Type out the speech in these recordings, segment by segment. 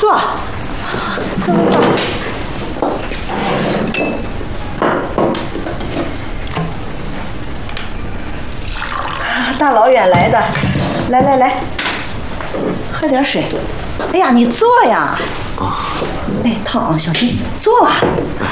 坐，坐。大老远来的，来，喝点水。哎呀，你坐呀！哎，烫啊，小心，坐啊！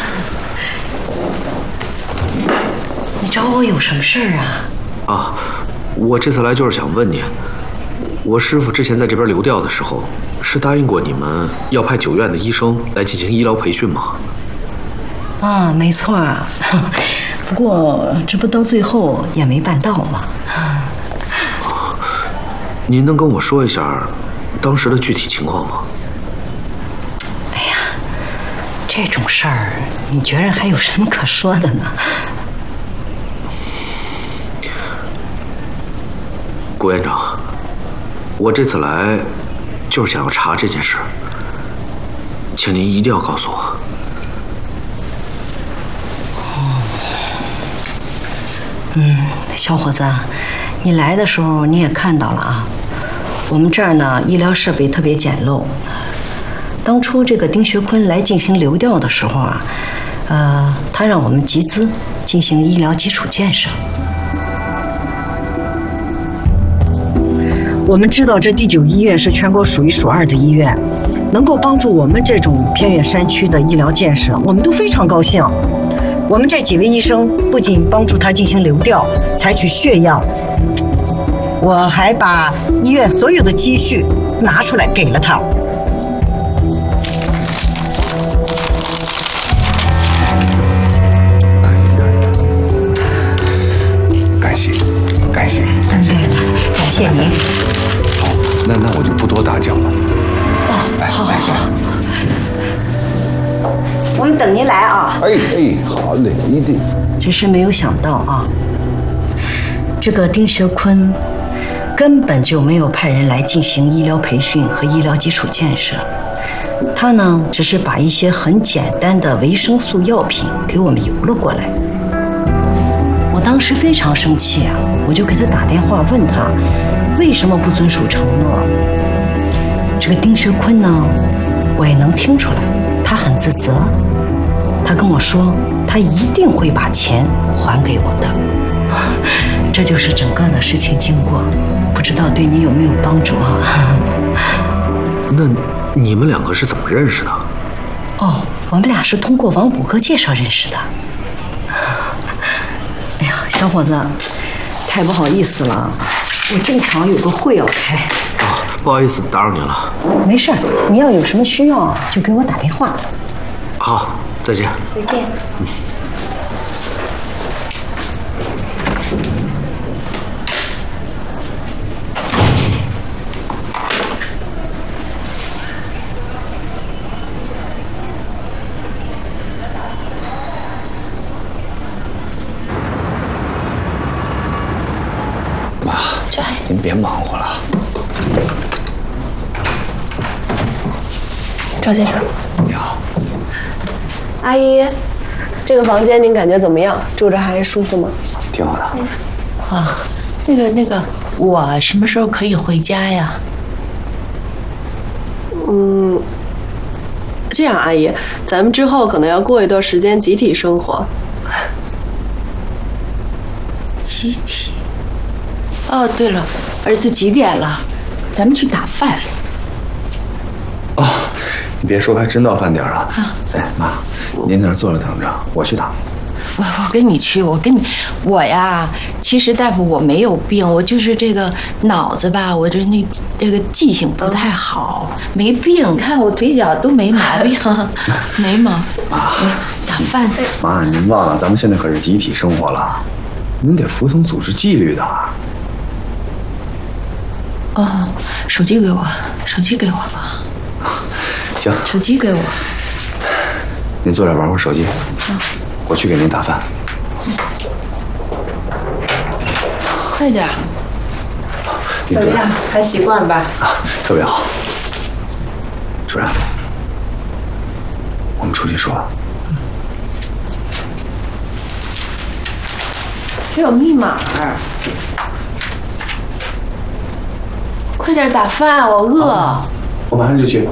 你找我有什么事儿啊？ 我这次来就是想问你，我师傅之前在这边流调的时候，是答应过你们要派9院的医生来进行医疗培训吗？ 没错啊，不过这不到最后也没办到吗？ 您能跟我说一下当时的具体情况吗？ 哎呀，这种事儿，你觉着还有什么可说的呢？ 顾院长，我这次来就是想要查这件事，请您一定要告诉我。 小伙子，你来的时候你也看到了啊，我们这儿呢医疗设备特别简陋。当初这个丁学坤来进行流调的时候啊，他让我们集资进行医疗基础建设。我们知道这第9医院是全国数1数2的医院，能够帮助我们这种偏远山区的医疗建设，我们都非常高兴。我们这几位医生不仅帮助他进行流调，采取血样，我还把医院所有的积蓄拿出来给了他。 感谢您。 好，那我就不多打搅了。 好。我们等您来啊！ 好嘞，一定。 只是没有想到啊，这个丁学坤根本就没有派人来进行医疗培训和医疗基础建设，他呢只是把一些很简单的维生素药品给我们邮了过来。我当时非常生气啊，我就给他打电话问他为什么不遵守承诺。这个丁学坤呢，我也能听出来他很自责，他跟我说他一定会把钱还给我的。这就是整个的事情经过，不知道对你有没有帮助啊？ 那你们2个是怎么认识的？ 我们俩是通过王补哥介绍认识的。哎呀，小伙子，太不好意思了，我正巧有个会要开。 不好意思打扰您了。 没事，你要有什么需要就给我打电话。 好，再见。 再见。 妈，您别忙活了。 赵先生， 你好。 阿姨，这个房间您感觉怎么样？住着还舒服吗？ 挺好的。 那个，我什么时候可以回家呀？ 这样，阿姨，咱们之后可能要过一段时间集体生活。 集体？对了，儿子几点了？咱们去打饭。 你别说，还真到饭点了。妈，您在那坐着等着，我去打。 我跟你去，我呀，其实大夫我没有病，我就是这个脑子吧，我这个记性不太好，没病。看我腿脚都没毛病，没毛。 妈， 打饭。 妈，您忘了咱们现在可是集体生活了，您得服从组织纪律的。 手机给我吧。 行， 手机给我。 您坐这玩会儿手机，我去给您打饭。 快点。 怎么样？还习惯吧？ 特别好。主任，我们出去说。 这有密码。快点打饭，我饿。 我马上就去。